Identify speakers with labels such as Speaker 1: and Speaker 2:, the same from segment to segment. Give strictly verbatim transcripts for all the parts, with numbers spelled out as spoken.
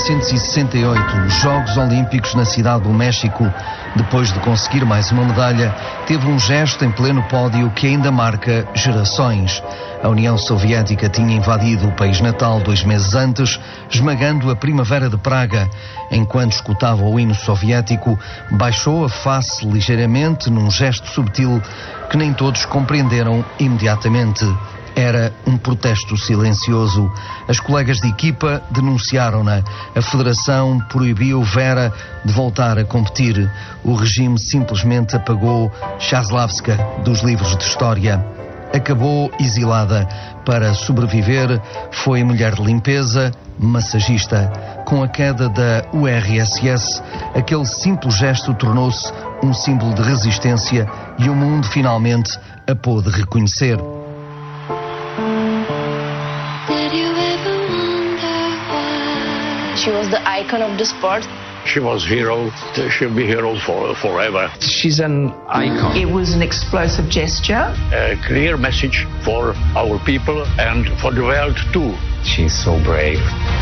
Speaker 1: novecentos e sessenta e oito, os Jogos Olímpicos na cidade do México, depois de conseguir mais uma medalha, teve um gesto em pleno pódio que ainda marca gerações. A União Soviética tinha invadido o país natal dois meses antes, esmagando a Primavera de Praga. Enquanto escutava o hino soviético, baixou a face ligeiramente num gesto subtil que nem todos compreenderam imediatamente. Era um protesto silencioso. As colegas de equipa denunciaram-na. A Federação proibiu Vera de voltar a competir. O regime simplesmente apagou Chaslavska dos livros de história. Acabou exilada. Para sobreviver, foi mulher de limpeza, massagista. Com a queda da U R S S, aquele simples gesto tornou-se um símbolo de resistência e o mundo finalmente a pôde reconhecer.
Speaker 2: She was the icon of the sport.
Speaker 3: She was hero. She'll be hero for forever.
Speaker 4: She's an icon.
Speaker 5: It was an explosive gesture.
Speaker 3: A clear message for our people and for the world too.
Speaker 4: She's so brave.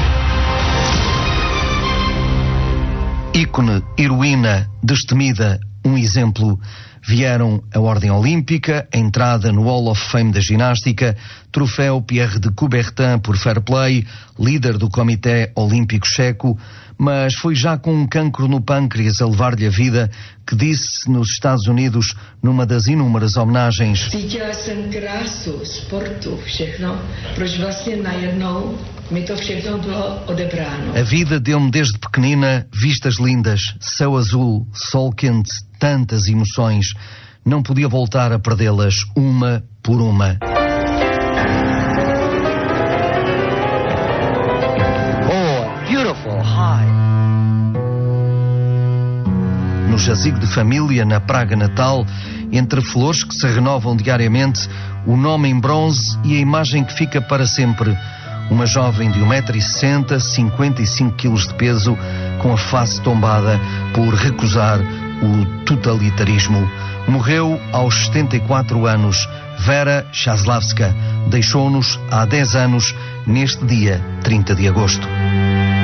Speaker 1: Ícone, heroína, destemida, um exemplo. Vieram a Ordem Olímpica, a entrada no Hall of Fame da ginástica, troféu Pierre de Coubertin por fair play, líder do Comitê Olímpico Checo, mas foi já com um cancro no pâncreas a levar-lhe a vida que disse nos Estados Unidos, numa das inúmeras homenagens:
Speaker 6: Cítila jsem krásu sportu, všechno, proč vlastně najednou mi to všechno bylo odebráno.
Speaker 1: A vida deu-me desde pequenina vistas lindas, céu azul, sol quente, tantas emoções. Não podia voltar a perdê-las uma por uma.
Speaker 7: Oh, beautiful high.
Speaker 1: No jazigo de família, na Praga natal, entre flores que se renovam diariamente, o nome em bronze e a imagem que fica para sempre. Uma jovem de um metro e sessenta, cinquenta e cinco quilos de peso, com a face tombada por recusar o totalitarismo. Morreu aos setenta e quatro anos. Vera Chaslavska deixou-nos há dez anos, neste dia trinta de agosto.